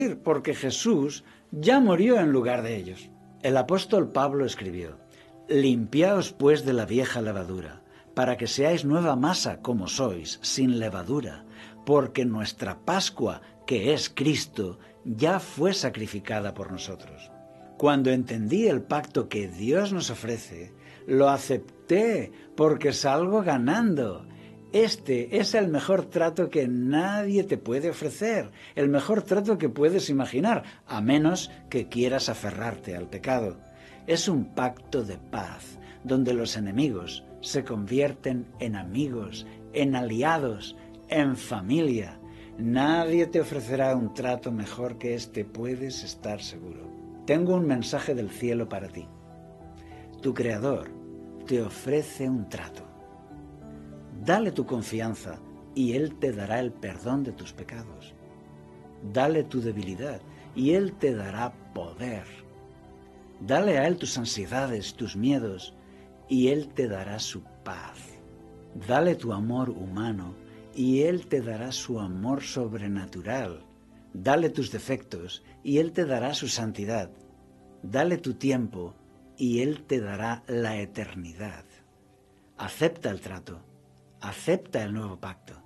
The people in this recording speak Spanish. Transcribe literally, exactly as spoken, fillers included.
porque Jesús ya murió en lugar de ellos. El apóstol Pablo escribió: «Limpiaos pues de la vieja levadura, para que seáis nueva masa como sois, sin levadura, porque nuestra Pascua, que es Cristo, ya fue sacrificada por nosotros». Cuando entendí el pacto que Dios nos ofrece, lo acepté porque salgo ganando. Este es el mejor trato que nadie te puede ofrecer, el mejor trato que puedes imaginar, a menos que quieras aferrarte al pecado. Es un pacto de paz, donde los enemigos se convierten en amigos, en aliados, en familia. Nadie te ofrecerá un trato mejor que este, puedes estar seguro. Tengo un mensaje del cielo para ti. Tu Creador te ofrece un trato. Dale tu confianza y Él te dará el perdón de tus pecados. Dale tu debilidad y Él te dará poder. Dale a Él tus ansiedades, tus miedos, y Él te dará su paz. Dale tu amor humano y Él te dará su amor sobrenatural. Dale tus defectos y Él te dará su santidad. Dale tu tiempo y Él te dará la eternidad. Acepta el trato. Acepta el nuevo pacto.